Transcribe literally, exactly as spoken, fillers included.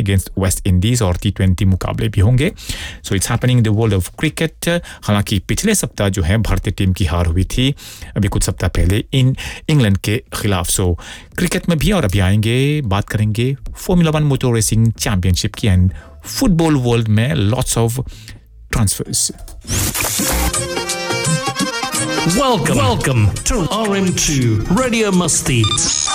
Against West Indies और T twenty मुकाबले भी होंगे so it's happening in the world of cricket हालांकि पिछले सप्ताह जो है भारतीय टीम की हार हुई थी अभी कुछ सप्ताह पहले इन इंग्लैंड के खिलाफ सो क्रिकेट में भी और अभी आएंगे बात करेंगे formula one motor racing championship की एंड फुटबॉल वर्ल्ड में lots of transverse Welcome, welcome to R M two Radio Masti.